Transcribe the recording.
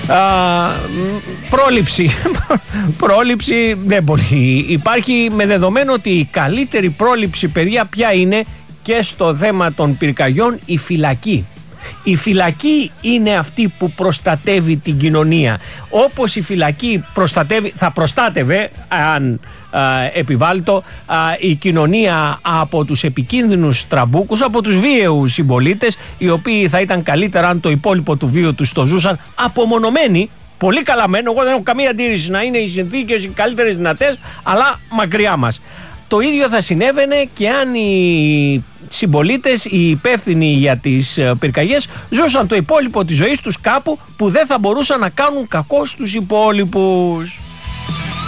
Πρόληψη δεν μπορεί. Υπάρχει, με δεδομένο ότι η καλύτερη πρόληψη, παιδιά, ποια είναι και στο θέμα των πυρκαγιών? Η φυλακή. Η φυλακή είναι αυτή που προστατεύει την κοινωνία. Όπως η φυλακή θα προστάτευε, αν επιβάλλητο, η κοινωνία από τους επικίνδυνους τραμπούκους, από τους βίαιους συμπολίτες, οι οποίοι θα ήταν καλύτερα αν το υπόλοιπο του βίου τους το ζούσαν απομονωμένοι. Πολύ καλά μένω, εγώ δεν έχω καμία αντίρρηση να είναι οι συνθήκες οι καλύτερες δυνατές, αλλά μακριά μας. Το ίδιο θα συνέβαινε και αν οι συμπολίτες, οι υπεύθυνοι για τις πυρκαγιές, ζούσαν το υπόλοιπο της ζωής τους κάπου που δεν θα μπορούσαν να κάνουν κακό στους υπόλοιπους.